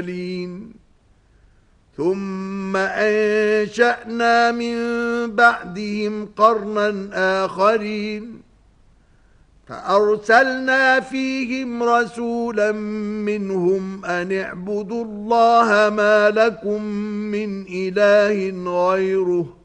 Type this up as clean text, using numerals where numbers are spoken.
ثم أنشأنا من بعدهم قرنا آخرين فأرسلنا فيهم رسولا منهم أن اعبدوا الله ما لكم من إله غيره